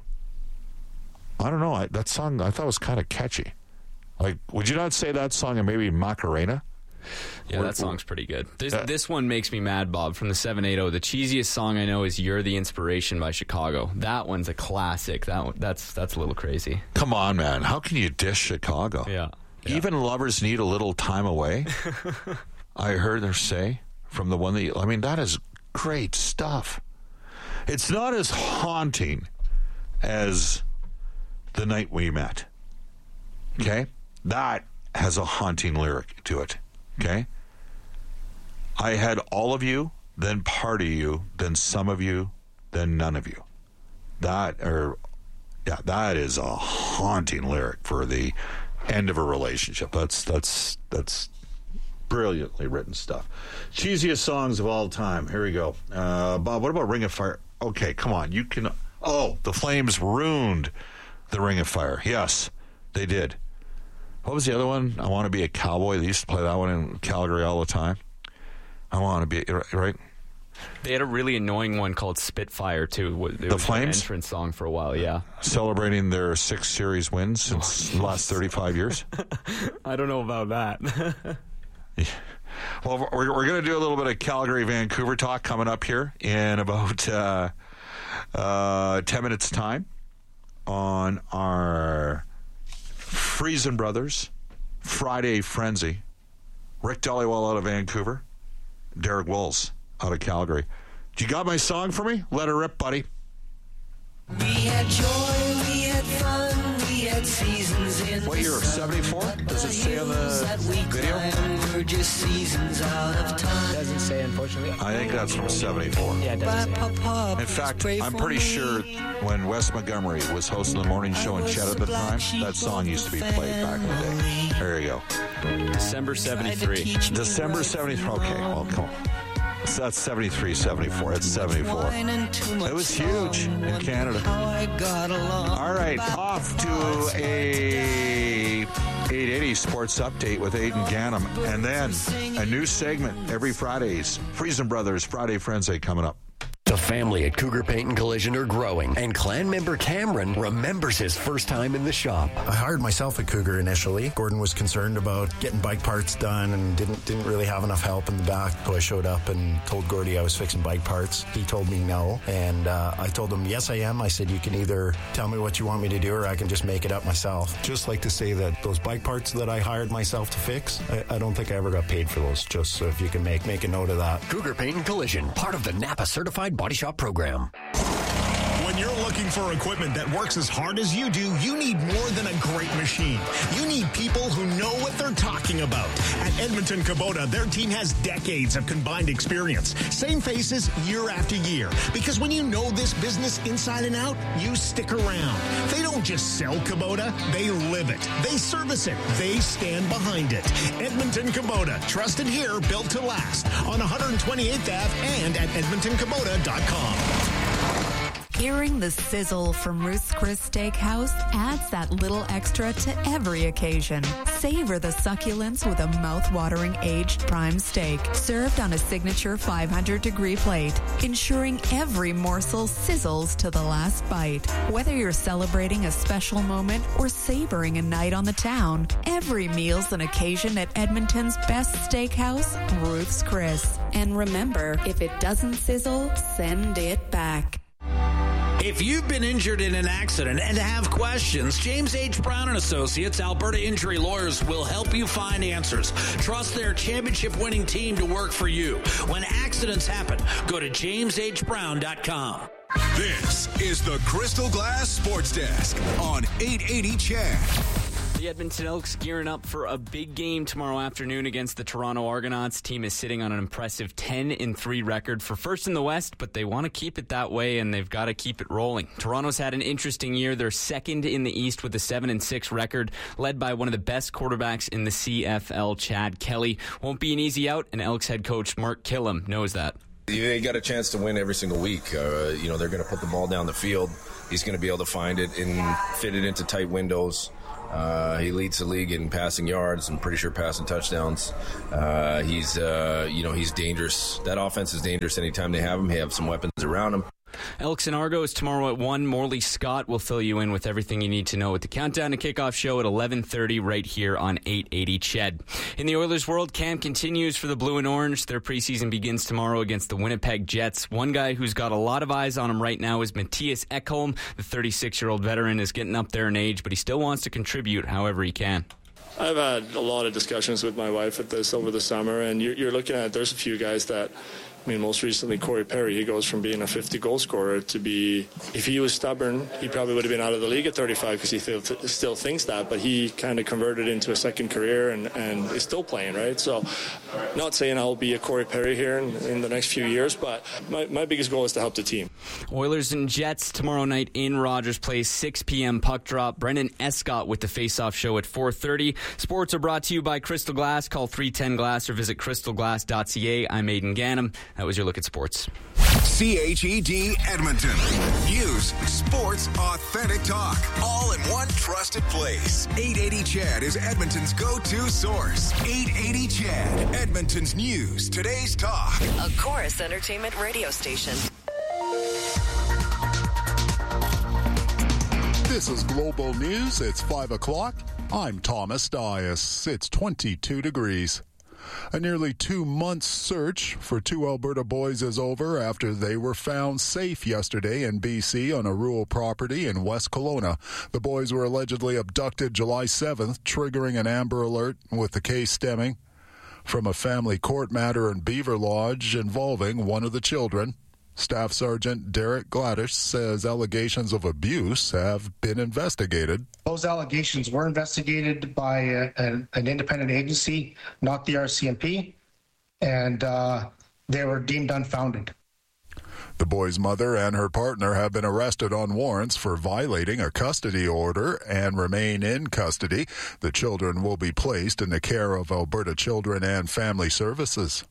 I don't know. I, that song I thought was kind of catchy. Like, would you not say that song and maybe Macarena? Yeah, that song's pretty good. This uh, this one makes me mad, Bob, from the seven eighty. The cheesiest song I know is You're the Inspiration by Chicago. That one's a classic. That one, that's that's a little crazy. Come on, man. How can you dish Chicago? Yeah. yeah. Even lovers need a little time away. I heard her say from the one that you, I mean, that is great stuff. It's not as haunting as The Night We Met. Okay? That has a haunting lyric to it. Okay? I had all of you, then part of you, then some of you, then none of you. That, or, yeah, that is a haunting lyric for the end of a relationship. That's, that's, that's brilliantly written stuff. Cheesiest songs of all time. Here we go. Uh, Bob, what about Ring of Fire? Okay, come on. You can, oh, the Flames ruined the Ring of Fire. Yes, they did. What was the other one? I Want to Be a Cowboy. They used to play that one in Calgary all the time. I want to be, right? They had a really annoying one called Spitfire, too. It the was Flames? An entrance song for a while, yeah. Celebrating their six series wins since oh, the last thirty-five years? I don't know about that. yeah. Well, we're, we're going to do a little bit of Calgary-Vancouver talk coming up here in about uh, uh, ten minutes' time on our Friesen Brothers Friday Frenzy. Rick Dollywell out of Vancouver, Derek Wills out of Calgary. Do you got my song for me? Let her rip, buddy. We had joy, we had fun, we had seasons in what year? seventy-four? Does it say on the video? We're just seasons out of time. Doesn't say, unfortunately. I think that's from seventy-four. Yeah, it doesn't say. In fact, I'm pretty sure when Wes Montgomery was hosting the morning show in Chet at the time, that song used to be played back in the day. There you go. December seventy-three. December seventy-three. Okay, well, come on. So that's seventy-three, seventy-four. It's seventy-four. It was huge in Canada. All right, off to a eight eighty Sports Update with Aidan Gannam. And then a new segment every Fridays. Friesen Brothers Friday Frenzy coming up. The family at Cougar Paint and Collision are growing, and clan member Cameron remembers his first time in the shop. I hired myself at Cougar initially. Gordon was concerned about getting bike parts done and didn't didn't really have enough help in the back. So I showed up and told Gordy I was fixing bike parts. He told me no, and uh, I told him, yes, I am. I said, you can either tell me what you want me to do or I can just make it up myself. Just like to say that those bike parts that I hired myself to fix, I, I don't think I ever got paid for those, just so if you can make, make a note of that. Cougar Paint and Collision, part of the Napa Certified Body Shop program. When you're looking for equipment that works as hard as you do, you need more than a great machine. You need people who know what they're talking about. At Edmonton Kubota, their team has decades of combined experience. Same faces year after year. Because when you know this business inside and out, you stick around. They don't just sell Kubota, they live it. They service it. They stand behind it. Edmonton Kubota, trusted here, built to last. On one twenty-eighth Avenue and at edmonton kubota dot com. Hearing the sizzle from Ruth's Chris Steakhouse adds that little extra to every occasion. Savor the succulence with a mouth-watering aged prime steak, served on a signature five hundred degree plate, ensuring every morsel sizzles to the last bite. Whether you're celebrating a special moment or savoring a night on the town, every meal's an occasion at Edmonton's best steakhouse, Ruth's Chris. And remember, if it doesn't sizzle, send it back. If you've been injured in an accident and have questions, James H. Brown and Associates, Alberta Injury Lawyers, will help you find answers. Trust their championship-winning team to work for you. When accidents happen, go to james h brown dot com. This is the Crystal Glass Sports Desk on eight eighty C H E D. The Edmonton Elks gearing up for a big game tomorrow afternoon against the Toronto Argonauts. Team is sitting on an impressive ten and three record for first in the West, but they want to keep it that way, and they've got to keep it rolling. Toronto's had an interesting year. They're second in the East with a seven and six record, led by one of the best quarterbacks in the C F L, Chad Kelly. Won't be an easy out, and Elks head coach Mark Killam knows that. They got a chance to win every single week. Uh, you know, they're going to put the ball down the field. He's going to be able to find it and fit it into tight windows. Uh, he leads the league in passing yards. I'm pretty sure passing touchdowns. Uh, he's, uh, you know, he's dangerous. That offense is dangerous anytime they have him. They have some weapons around him. Elks and Argos tomorrow at one. Morley Scott will fill you in with everything you need to know at the Countdown to Kickoff show at eleven thirty right here on eight eighty C H E D. In the Oilers world, camp continues for the Blue and Orange. Their preseason begins tomorrow against the Winnipeg Jets. One guy who's got a lot of eyes on him right now is Matthias Ekholm. The thirty-six-year-old veteran is getting up there in age, but he still wants to contribute however he can. I've had a lot of discussions with my wife at this over the summer, and you're, you're looking at, there's a few guys that, I mean, most recently Corey Perry, he goes from being a fifty goal scorer to be, if he was stubborn, he probably would have been out of the league at thirty-five because he still, still thinks that, but he kind of converted into a second career and, and is still playing, right? So not saying I'll be a Corey Perry here in, in the next few years, but my, my biggest goal is to help the team. Oilers and Jets tomorrow night in Rogers Place, six p.m. puck drop. Brendan Escott with the face-off show at four thirty. Sports are brought to you by Crystal Glass. Call three ten glass or visit crystal glass dot c a. I'm Aidan Gannam. That was your look at sports. C H E D Edmonton. News, sports, authentic talk. All in one trusted place. eight eighty C H E D is Edmonton's go-to source. eight eighty C H E D, Edmonton's news, today's talk. A Chorus Entertainment radio station. This is Global News. It's five o'clock. I'm Thomas Dias. It's twenty-two degrees. A nearly two-month search for two Alberta boys is over after they were found safe yesterday in B C on a rural property in West Kelowna. The boys were allegedly abducted July seventh, triggering an Amber Alert, with the case stemming from a family court matter in Beaver Lodge involving one of the children. Staff Sergeant Derek Gladys says allegations of abuse have been investigated. Those allegations were investigated by a, an, an independent agency, not the R C M P, and uh, they were deemed unfounded. The boy's mother and her partner have been arrested on warrants for violating a custody order and remain in custody. The children will be placed in the care of Alberta Children and Family Services.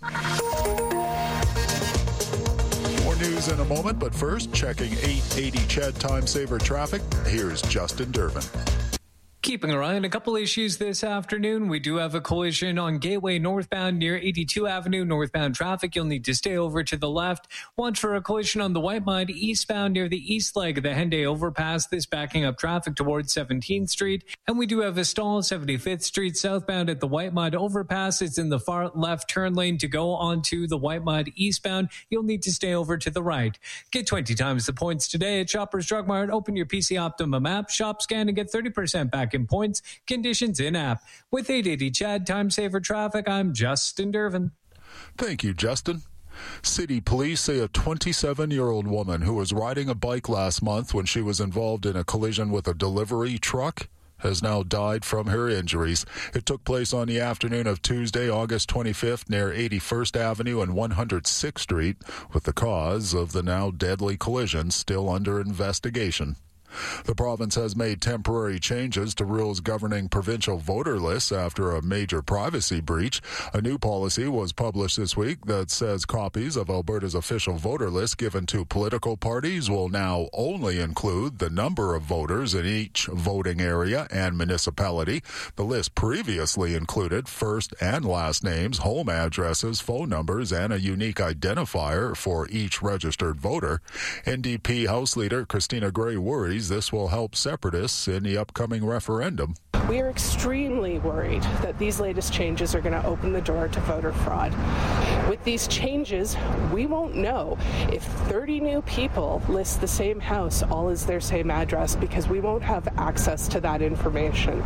News in a moment, but first, checking eight eighty C H E D time saver traffic. Here's Justin Durbin. Keeping an eye on a couple issues this afternoon. We do have a collision on Gateway northbound near eighty-two Avenue. Northbound traffic, you'll need to stay over to the left. Watch for a collision on the White Mud eastbound near the east leg of the Henday overpass. This backing up traffic towards seventeenth Street. And we do have a stall seventy-fifth Street southbound at the White Mud overpass. It's in the far left turn lane to go onto the White Mud eastbound. You'll need to stay over to the right. Get twenty times the points today at Shoppers Drug Mart. Open your P C Optimum app, shop, scan, and get thirty percent back in points. Conditions in app. With eight eighty C H E D time saver traffic, I'm Justin Durbin. Thank you, Justin. City police say a twenty-seven-year-old woman who was riding a bike last month when she was involved in a collision with a delivery truck has now died from her injuries. It took place on the afternoon of Tuesday, August twenty-fifth, near eighty-first Avenue and one hundred sixth Street, with the cause of the now deadly collision still under investigation. The province has made temporary changes to rules governing provincial voter lists after a major privacy breach. A new policy was published this week that says copies of Alberta's official voter list given to political parties will now only include the number of voters in each voting area and municipality. The list previously included first and last names, home addresses, phone numbers, and a unique identifier for each registered voter. N D P House Leader Christina Gray worries this will help separatists in the upcoming referendum. We are extremely worried that these latest changes are going to open the door to voter fraud. With these changes, we won't know if thirty new people list the same house all as their same address because we won't have access to that information.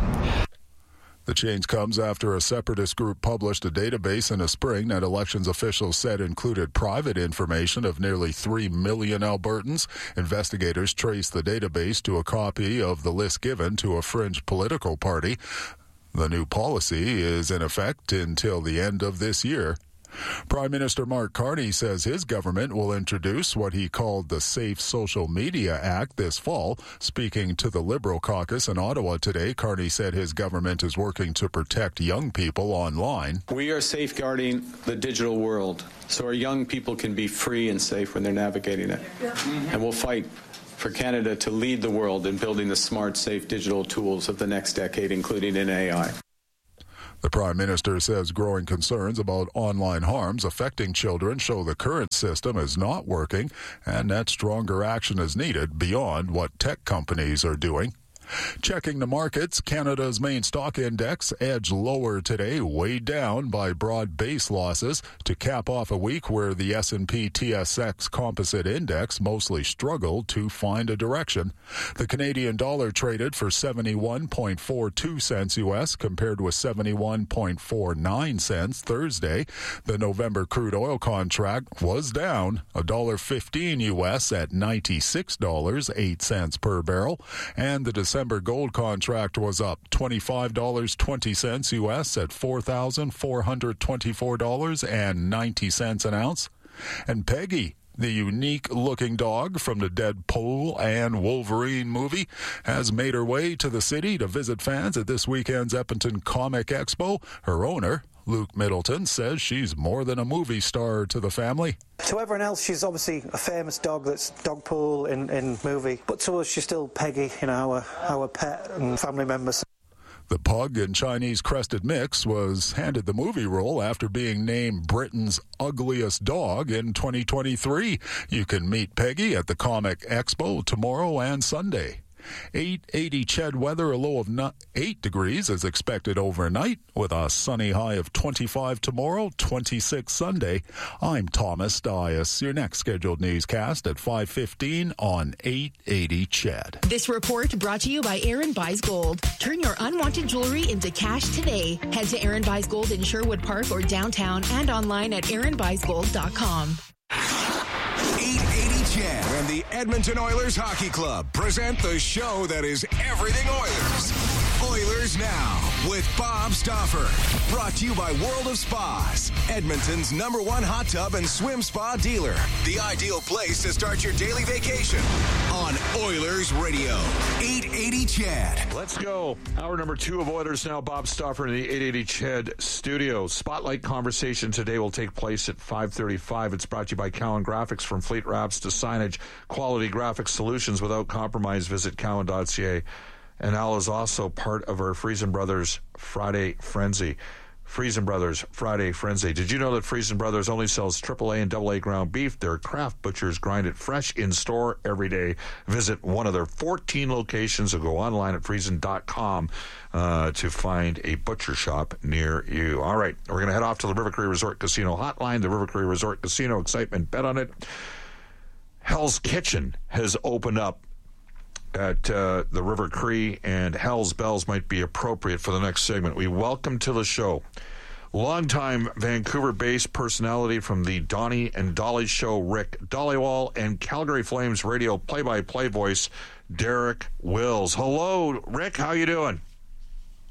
The change comes after a separatist group published a database in the spring that elections officials said included private information of nearly three million Albertans. Investigators traced the database to a copy of the list given to a fringe political party. The new policy is in effect until the end of this year. Prime Minister Mark Carney says his government will introduce what he called the Safe Social Media Act this fall. Speaking to the Liberal caucus in Ottawa today, Carney said his government is working to protect young people online. We are safeguarding the digital world so our young people can be free and safe when they're navigating it. And we'll fight for Canada to lead the world in building the smart, safe digital tools of the next decade, including in A I. The Prime Minister says growing concerns about online harms affecting children show the current system is not working and that stronger action is needed beyond what tech companies are doing. Checking the markets, Canada's main stock index edged lower today, weighed down by broad base losses to cap off a week where the S and P T S X Composite Index mostly struggled to find a direction. The Canadian dollar traded for seventy-one point four two cents U S compared with seventy-one point four nine cents Thursday. The November crude oil contract was down one dollar fifteen U S at ninety-six dollars and eight cents per barrel, and the December December gold contract was up twenty-five dollars and twenty cents U S at four thousand four hundred twenty-four dollars and ninety cents an ounce. And Peggy, the unique-looking dog from the Deadpool and Wolverine movie, has made her way to the city to visit fans at this weekend's Edmonton Comic Expo. Her owner, Luke Middleton, says she's more than a movie star to the family. To everyone else, she's obviously a famous dog that's Dogpool in, in movie. But to us, she's still Peggy, you know, our, our pet and family members. The pug and Chinese crested mix was handed the movie role after being named Britain's ugliest dog in twenty twenty-three. You can meet Peggy at the Comic Expo tomorrow and Sunday. eight eighty C H E D weather, a low of eight degrees is expected overnight with a sunny high of twenty-five tomorrow, twenty-six Sunday. I'm Thomas Dias. Your next scheduled newscast at five fifteen on eight eighty C H E D. This report brought to you by Aaron Buys Gold. Turn your unwanted jewelry into cash today. Head to Aaron Buys Gold in Sherwood Park or downtown and online at aaron buys gold dot com. eight eighty C H E D and the Edmonton Oilers Hockey Club present the show that is everything Oilers. Oilers Now with Bob Stauffer. Brought to you by World of Spas, Edmonton's number one hot tub and swim spa dealer. The ideal place to start your daily vacation on Oilers Radio. eight eighty C H E D. Let's go. Hour number two of Oilers Now. Bob Stauffer in the eight eighty C H E D studio. Spotlight conversation today will take place at five thirty-five. It's brought to you by Cowan Graphics. From fleet wraps to signage, quality graphic solutions without compromise. Visit cowan dot c a. And Al is also part of our Friesen Brothers Friday Frenzy. Friesen Brothers Friday Frenzy. Did you know that Friesen Brothers only sells triple A and double A ground beef? Their craft butchers grind it fresh in store every day. Visit one of their fourteen locations or go online at friesen dot com uh, to find a butcher shop near you. All right, we're going to head off to the River Cree Resort Casino hotline. The River Cree Resort Casino, excitement, bet on it. Hell's Kitchen has opened up at uh, the River Cree, and Hell's Bells might be appropriate for the next segment. We welcome to the show longtime Vancouver-based personality from the Donnie and Dolly Show, Rick Dollywall, and Calgary Flames radio play-by-play voice, Derek Wills. Hello, Rick. How you doing?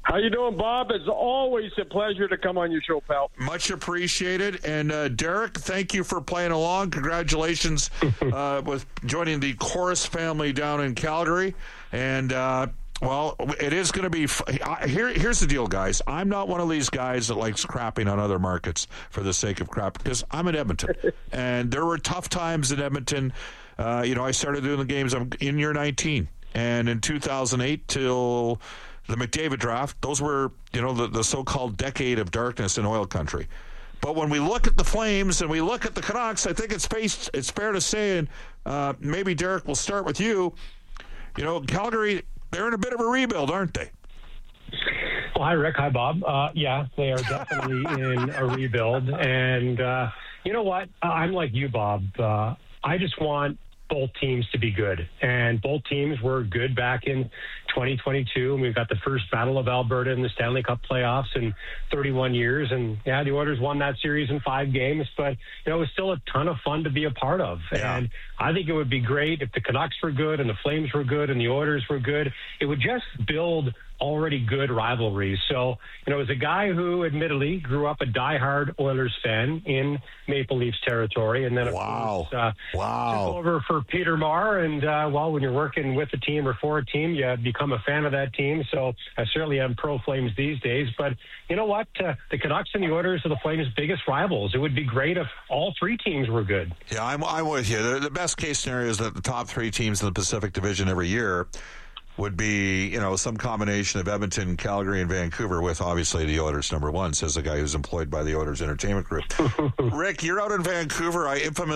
How you doing, Bob? It's always a pleasure to come on your show, pal. Much appreciated. And uh, Derek, thank you for playing along. Congratulations uh, with joining the Chorus family down in Calgary. And, uh, well, it is going to be f- here. Here's the deal, guys. I'm not one of these guys that likes crapping on other markets for the sake of crap, because I'm in Edmonton. And there were tough times in Edmonton. Uh, you know, I started doing the games I'm in year nineteen. And in two thousand eight till the McDavid draft, those were, you know, the, the so-called decade of darkness in oil country. But when we look at the Flames and we look at the Canucks, I think it's faced, it's fair to say, and uh, maybe, Derek, we'll start with you. You know, Calgary, they're in a bit of a rebuild, aren't they? Well, hi, Rick. Hi, Bob. Uh, yeah, they are definitely in a rebuild. And uh, you know what? I'm like you, Bob. Uh, I just want both teams to be good. And both teams were good back in twenty twenty-two. And we've got the first Battle of Alberta in the Stanley Cup playoffs in thirty-one years. And, yeah, the Oilers won that series in five games. But, you know, it was still a ton of fun to be a part of. Yeah. And I think it would be great if the Canucks were good and the Flames were good and the Oilers were good. It would just build already good rivalries. So, you know, as a guy who admittedly grew up a diehard Oilers fan in Maple Leafs territory, and then of wow. course uh, wow. took over for Peter Marr, and uh, well, when you're working with a team or for a team, you become a fan of that team. So I certainly am pro Flames these days. But you know what? Uh, the Canucks and the Oilers are the Flames' biggest rivals. It would be great if all three teams were good. Yeah, I'm, I'm with you. The, the best case scenario is that the top three teams in the Pacific Division every year would be, you know, some combination of Edmonton, Calgary, and Vancouver, with obviously the Oilers number one, says the guy who's employed by the Oilers Entertainment Group. Rick, you're out in Vancouver. I infamously